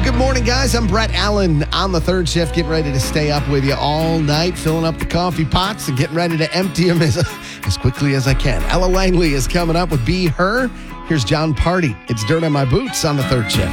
Good morning, guys. I'm Brett Allen on the third shift, getting ready to stay up with you all night, filling up the coffee pots and getting ready to empty them as quickly as I can. Ella Langley is coming up with Be Her. Here's John Party. It's Dirt on My Boots on the third shift.